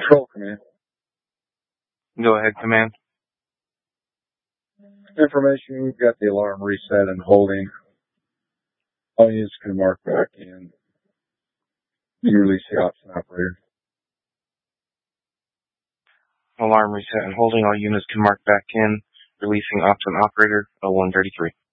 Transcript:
Control command. Go ahead, command. Information, we've got the alarm reset and holding. All units can mark back in. You release the ops and operator. Alarm reset and holding. All units can mark back in. Releasing ops and operator 0133.